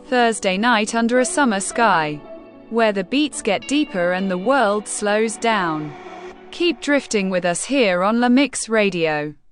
Thursday night under a summer sky, where the beats get deeper and the world slows down. Keep drifting with us here on La Mix Radio.